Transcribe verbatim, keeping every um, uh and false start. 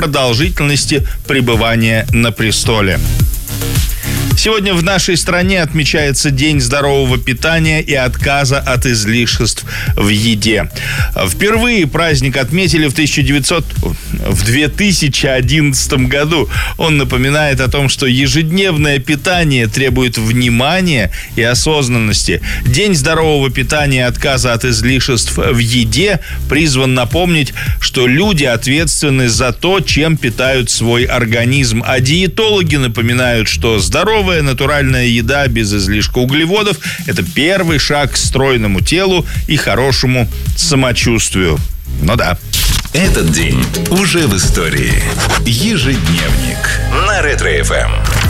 продолжительности пребывания на престоле. Сегодня в нашей стране отмечается День здорового питания и отказа от излишеств в еде. Впервые праздник отметили в тысяча девятьсот... в две тысячи одиннадцатом году. Он напоминает о том, что ежедневное питание требует внимания и осознанности. День здорового питания и отказа от излишеств в еде призван напомнить, что люди ответственны за то, чем питают свой организм. А диетологи напоминают, что здоровая натуральная еда без излишка углеводов – это первый шаг к стройному телу и хорошему самочувствию. Ну да. Этот день уже в истории. Ежедневник на Ретро-эф эм.